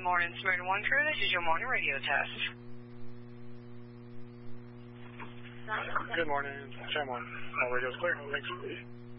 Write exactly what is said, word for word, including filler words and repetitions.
morning, Smyrna One Crew. This is your morning radio test. Good morning, Cham one. All radio's clear. Thanks.